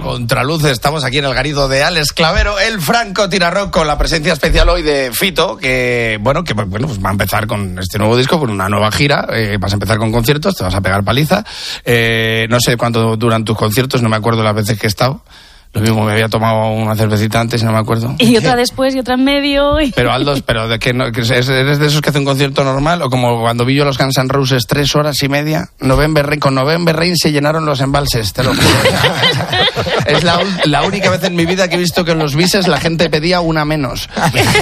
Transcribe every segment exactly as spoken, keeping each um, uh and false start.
contraluz, estamos aquí en el garito de Alex Clavero, el Franco Tirarrock, con la presencia especial hoy de Fito, que bueno, que bueno, pues va a empezar con este nuevo disco, con una nueva gira, eh, vas a empezar con conciertos, te vas a pegar paliza, eh, no sé cuánto duran tus conciertos, no me acuerdo las veces que he estado. Lo mismo, me había tomado una cervecita antes y no me acuerdo. Y otra después y otra en medio. Y... Pero Aldos, pero de que no, ¿eres de esos que hace un concierto normal? O como cuando vi yo los Guns N' Roses tres horas y media, November Rain, con November Rain se llenaron los embalses, te lo juro. Es la, la única vez en mi vida que he visto que en los bises la gente pedía una menos.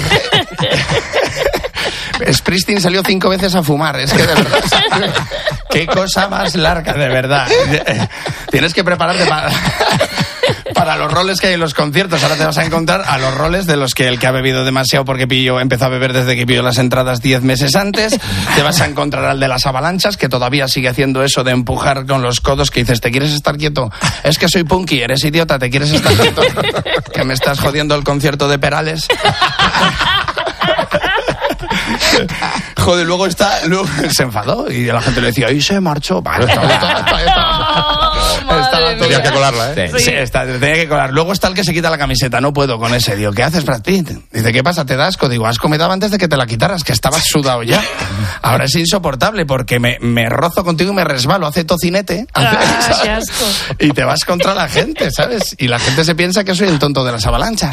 Springsteen salió cinco veces a fumar, es que de verdad... Qué cosa más larga, de verdad. Tienes que prepararte para... para los roles que hay en los conciertos. Ahora te vas a encontrar a los roles de los que el que ha bebido demasiado porque pilló, empezó a beber desde que pilló las entradas diez meses antes. Te vas a encontrar al de las avalanchas, que todavía sigue haciendo eso de empujar con los codos, que dices, ¿te quieres estar quieto? Es que soy punky, eres idiota, ¿te quieres estar quieto? Que me estás jodiendo el concierto de Perales. Joder, luego está... Luego se enfadó y la gente le decía, y se marchó. Vale, estaba, estaba, estaba, estaba, estaba tenía que colarla, ¿eh? Sí, sí está, tenía que colar. Luego está el que se quita la camiseta, no puedo con ese. Digo, ¿qué haces, Brad Pitt? Dice, ¿qué pasa? ¿Te da asco? Digo, asco me daba antes de que te la quitaras, que estabas sudado ya. Ahora es insoportable porque me, me rozo contigo y me resbalo, hace tocinete. Ah, qué asco. Y te vas contra la gente, ¿sabes? Y la gente se piensa que soy el tonto de las avalanchas.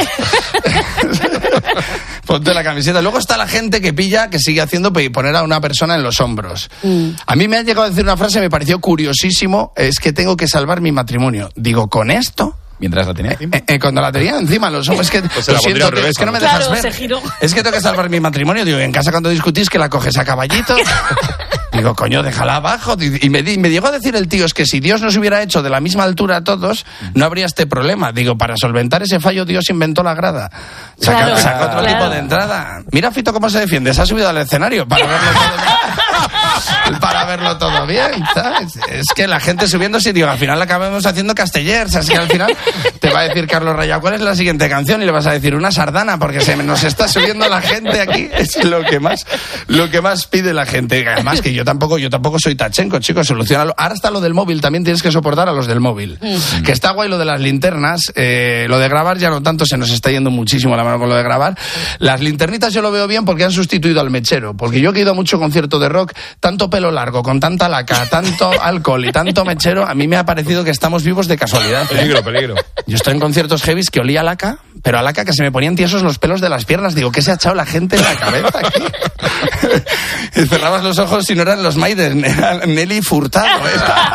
Ponte la camiseta. Luego está la gente que pilla, que sigue haciendo poner a una persona en los hombros. Mm. A mí me ha llegado a decir una frase, me pareció curiosísimo, es que tengo que salvar mi matrimonio. Digo, ¿con esto? Mientras la tenía encima. Eh, eh, cuando la tenía encima, los hombres, es que, pues lo siento, revés, es que no me claro, dejas ver. Se giró. Es que tengo que salvar mi matrimonio. Digo, en casa cuando discutís que la coges a caballito. Digo, coño, déjala abajo. Y me, me llegó a decir el tío, es que si Dios nos hubiera hecho de la misma altura a todos, no habría este problema. Digo, para solventar ese fallo, Dios inventó la grada. Saca, claro, saca otro claro. tipo de entrada. Mira, Fito, cómo se defiende. Se ha subido al escenario para verlo todo bien. Para verlo todo bien, ¿sabes? Es que la gente subiéndose, digo, al final acabamos haciendo castellers. Así que al final te va a decir Carlos Raya, ¿cuál es la siguiente canción? Y le vas a decir una sardana, porque se nos está subiendo la gente aquí. Es lo que más, lo que más pide la gente. Además que yo tampoco, yo tampoco soy tachenco, chicos, solucionalo. Ahora está lo del móvil, también tienes que soportar a los del móvil. Mm. Que está guay lo de las linternas, eh, lo de grabar ya no tanto, se nos está yendo muchísimo la mano con lo de grabar. Las linternitas yo lo veo bien porque han sustituido al mechero, porque yo que he ido a mucho concierto de rock, tanto pelo largo, con tanta laca, tanto alcohol y tanto mechero, a mí me ha parecido que estamos vivos de casualidad. Peligro, peligro. Yo estoy en conciertos heavies que olía a laca, pero a laca que se me ponían tiesos los pelos de las piernas. Digo, ¿qué se ha echado la gente en la cabeza aquí? Y cerrabas los ojos y no eran los Maiden, era Nelly Furtado. ¿eh?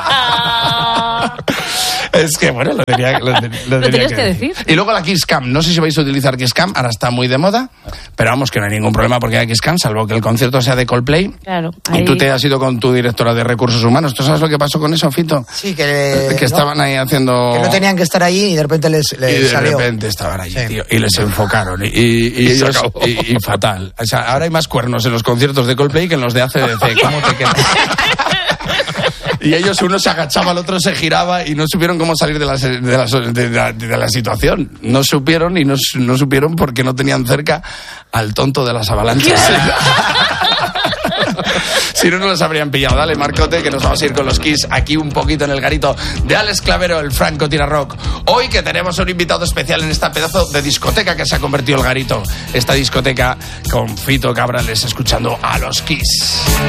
Es que, bueno, lo tenía, lo, lo lo tenía que, que decir. Y luego la Kiss Cam. No sé si vais a utilizar Kiss Cam, ahora está muy de moda, pero vamos, que no hay ningún problema porque hay Kiss Cam, salvo que el concierto sea de Coldplay. Claro. Ahí... Y tú te has ido con tu directora de Recursos Humanos. ¿Tú sabes lo que pasó con eso, Fito? Sí, que... Que estaban no, ahí haciendo... Que no tenían que estar allí y de repente les, les y de salió. repente estaban allí, sí. tío, y les enfocaron. Y, y, y, y, ellos, y, y fatal. O sea, ahora hay más cuernos en los conciertos de Coldplay que en los de A C D C. ¿Cómo te quedas? Y ellos, uno se agachaba, el otro se giraba y no supieron cómo salir de la, de la, de la, de la situación. No supieron y no, no supieron porque no tenían cerca al tonto de las avalanchas. Si no, no los habrían pillado. Dale, Marcote, que nos vamos a ir con los Kiss aquí un poquito en el garito de Alex Clavero, el Franco Tirarrock. Hoy que tenemos un invitado especial en esta pedazo de discoteca que se ha convertido el garito. Esta discoteca con Fito Cabrales escuchando a los Kiss.